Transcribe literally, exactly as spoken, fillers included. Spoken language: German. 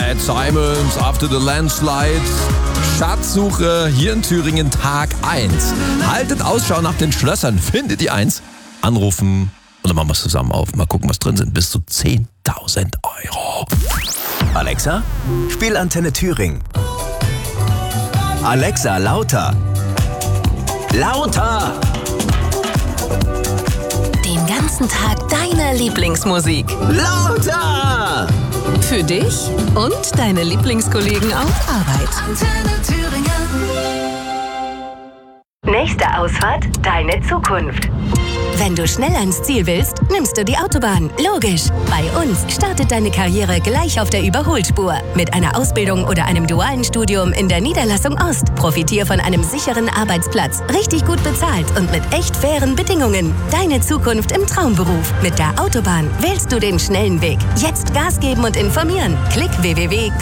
Ed Simons, After the Landslide. Schatzsuche hier in Thüringen, Tag eins. Haltet Ausschau nach den Schlössern, findet die eins. Anrufen und dann machen wir es zusammen auf. Mal gucken, was drin sind. Bis zu zehntausend Euro. Alexa, spiel Antenne Thüringen. Alexa, lauter. Lauter! Den ganzen Tag deine Lieblingsmusik. Lauter! Für dich und deine Lieblingskollegen auf Arbeit. Antenne Thüringen. Nächste Ausfahrt, deine Zukunft. Wenn du schnell ans Ziel willst, nimmst du die Autobahn. Logisch. Bei uns startet deine Karriere gleich auf der Überholspur. Mit einer Ausbildung oder einem dualen Studium in der Niederlassung Ost. Profitier von einem sicheren Arbeitsplatz, richtig gut bezahlt und mit echt fairen Bedingungen. Deine Zukunft im Traumberuf. Mit der Autobahn wählst du den schnellen Weg. Jetzt Gas geben und informieren. Klick w w w punkt